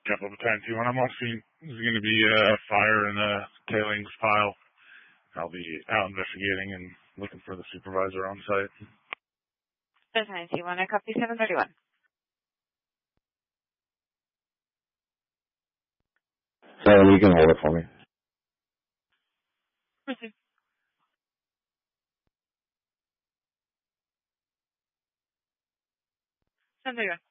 Capital Battalion 2, when I'm on scene, there's going to be a fire in a tailings pile. I'll be out investigating and looking for the supervisor on site. Battalion 2, I copy 731. So you can hold it for me. Proceed. 731.